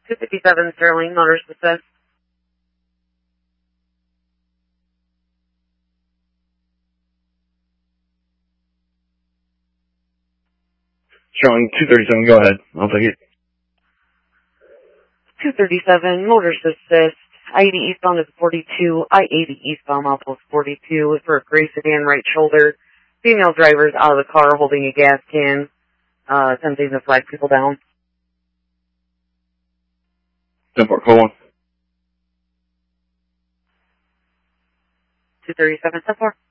257 Sterling, Motors Assist. Sterling 237, go ahead. I'll take it. 237 Motors Assist. I-80 eastbound is 42. I-80 eastbound outpost 42 for a gray sedan, right shoulder. Female driver's out of the car holding a gas can. Attempting to flag people down. 10-4, call 1. 237 10-4.